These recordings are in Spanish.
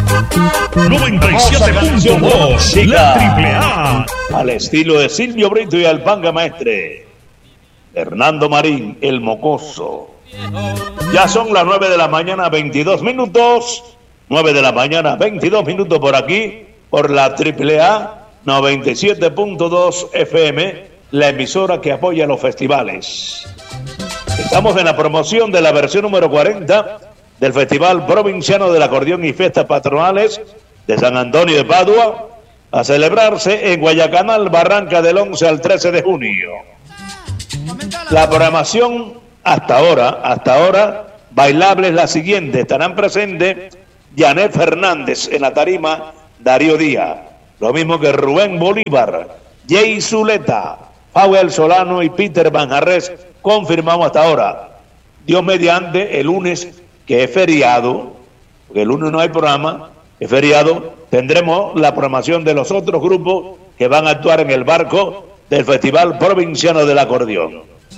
97.2, la Triple A. Al estilo de Silvio Brito y Alpanga Maestre. Hernando Marín, el mocoso. Ya son las 9 de la mañana, 22 minutos. 9 de la mañana, 22 minutos por aquí, por la Triple A 97.2 FM, la emisora que apoya los festivales. Estamos en la promoción de la versión número 40 del Festival Provinciano del Acordeón y Fiestas Patronales de San Antonio de Padua, a celebrarse en Guayacanal, Barranca, del 11 al 13 de junio. La programación hasta ahora, bailable es la siguiente. Estarán presentes Janet Fernández en la tarima, Darío Díaz, lo mismo que Rubén Bolívar, Jay Zuleta, Pauel Solano y Peter Banjarres, confirmamos hasta ahora. Dios mediante, el lunes, que es feriado, porque el lunes no hay programa, es feriado, tendremos la programación de los otros grupos que van a actuar en el barco del Festival Provinciano del Acordeón.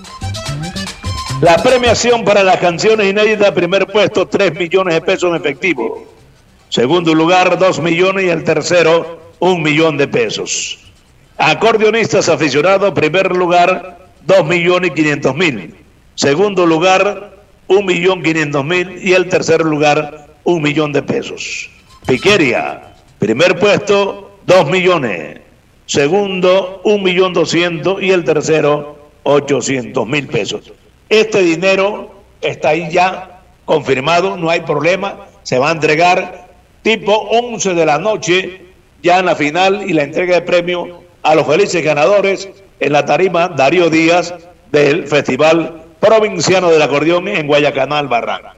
La premiación para las canciones inéditas, primer puesto, 3 millones de pesos en efectivo. Segundo lugar, 2 millones y el tercero, 1 millón de pesos. Acordeonistas aficionados, primer lugar, 2.500.000. Segundo lugar, 1.500.000 y el tercer lugar, 1 millón de pesos. Piqueria, primer puesto, 2 millones. Segundo, 1.200.000 y el tercero, 800.000 pesos. Este dinero está ahí ya confirmado, no hay problema, se va a entregar tipo 11 de la noche, ya en la final y la entrega de premio a los felices ganadores en la tarima Darío Díaz del Festival Provinciano del Acordeón en Guayacanal, Barranca.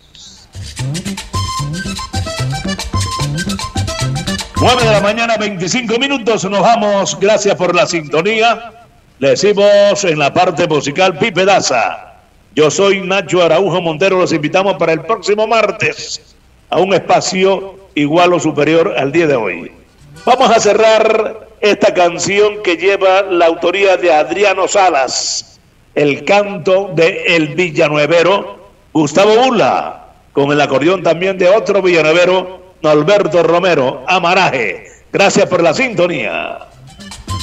9 de la mañana, 25 minutos, nos vamos, gracias por la sintonía. Le decimos en la parte musical Pipe Daza. Yo soy Nacho Araujo Montero, los invitamos para el próximo martes a un espacio igual o superior al día de hoy. Vamos a cerrar esta canción que lleva la autoría de Adriano Salas, el canto de El Villanuevero, Gustavo Bula, con el acordeón también de otro villanuevero, Norberto Romero, Amaraje. Gracias por la sintonía.